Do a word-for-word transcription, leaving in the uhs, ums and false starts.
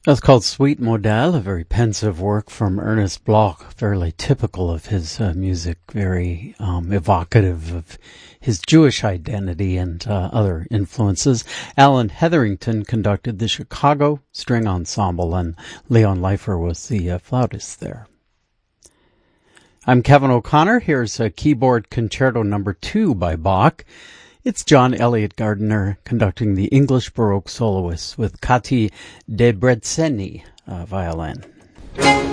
That's called Suite Modale, a very pensive work from Ernest Bloch, fairly typical of his uh, music, very um, evocative of his Jewish identity and uh, other influences. Alan Hetherington conducted the Chicago String Ensemble, and Leon Leifer was the uh, flautist there. I'm Kevin O'Connor. Here's a keyboard concerto number two by Bach. It's John Elliott Gardiner conducting the English Baroque soloists with Kati Debreceni uh, violin.